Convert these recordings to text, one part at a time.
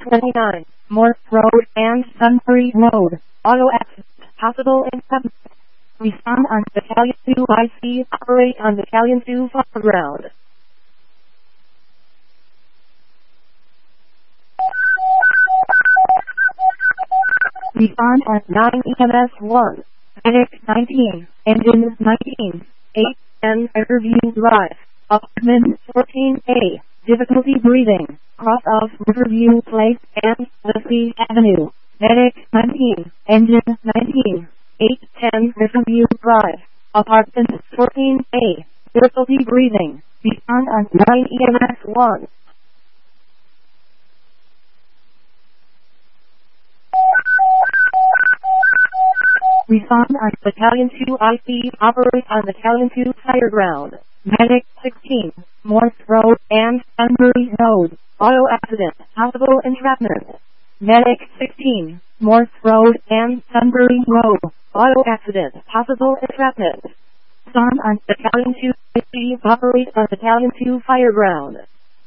29, Morse Road and Sunbury Road. Auto accident. Possible in 7. Respond on Battalion 2 IC. Operate on Battalion 2 foreground. Respond on 9 EMS 1. Medic 19. Engine 19. 8 and Riverview Drive. Apartment 14A. Difficulty breathing. Cross of Riverview Place and Leslie Avenue. Medic 19. Engine 19. 810 Riverview Drive. Apartment 14A. Difficulty breathing. Respond on 9 EMS 1. Respond on Battalion 2 IC. Operate on Battalion 2 fire ground. Medic 16. Morse Road and Sunbury Road. Auto accident. Possible entrapment. Medic 16. Morse Road and Sunbury Road. Auto accident. Possible entrapment. Respond on Battalion 2 IC. Operate on Battalion 2 fire ground.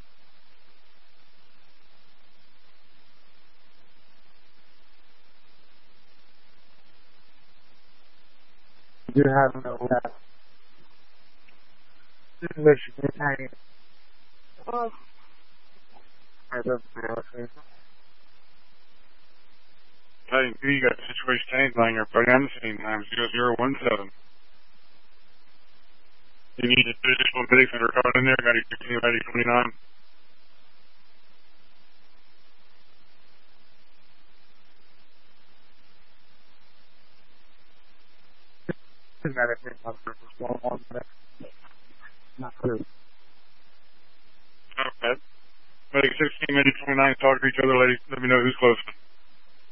You have no left. Michigan Tank. I don't know. Hey, you got situation change line here, buddy. On the same time, 0017. You need additional medics that are caught in there. Got to continue ready 29. Not true. Okay. Medic 16, medic 29, talk to each other, ladies. Let me know who's close.